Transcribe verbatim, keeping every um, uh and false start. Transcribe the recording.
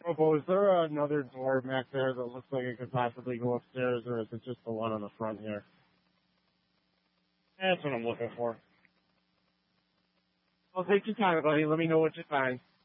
Robo, is there another door back there that looks like it could possibly go upstairs, or is it just the one on the front here? That's what I'm looking for. Well, take your time, buddy. Let me know what you find.